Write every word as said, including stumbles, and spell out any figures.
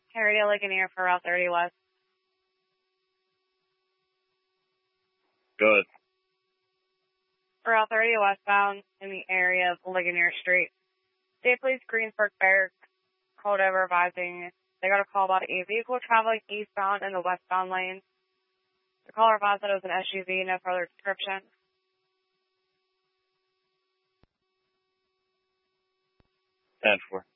Area Ligonier for Route thirty West. Good. For Route thirty westbound in the area of Ligonier Street. State Police Greensburg Barracks called over advising they got a call about a vehicle traveling eastbound in the westbound lane. The caller advised that it was an S U V, no further description. ten four.